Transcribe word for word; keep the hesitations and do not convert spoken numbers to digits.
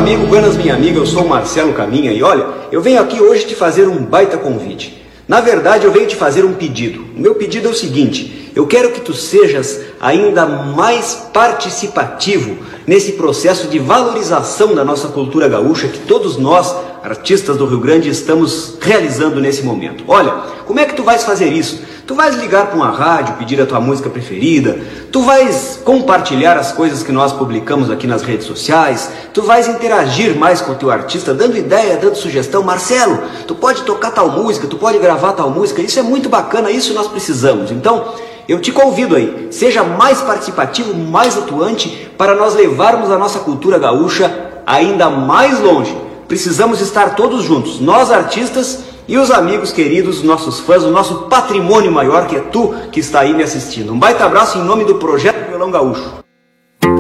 amigo, buenas minha amiga, eu sou o Marcelo Caminha e olha, eu venho aqui hoje te fazer um baita convite. Na verdade, eu venho te fazer um pedido. O meu pedido é o seguinte: eu quero que tu sejas ainda mais participativo nesse processo de valorização da nossa cultura gaúcha que todos nós, artistas do Rio Grande, estamos realizando nesse momento. Olha, como é que tu vais fazer isso? Tu vais ligar para uma rádio, pedir a tua música preferida, tu vais compartilhar as coisas que nós publicamos aqui nas redes sociais, tu vais interagir mais com o teu artista, dando ideia, dando sugestão. Marcelo, tu pode tocar tal música, tu pode gravar tal música, isso é muito bacana, isso nós precisamos. Então, eu te convido aí, seja mais participativo, mais atuante, para nós levarmos a nossa cultura gaúcha ainda mais longe. Precisamos estar todos juntos, nós artistas e os amigos queridos, nossos fãs, o nosso patrimônio maior, que é tu que está aí me assistindo. Um baita abraço em nome do Projeto Violão Gaúcho.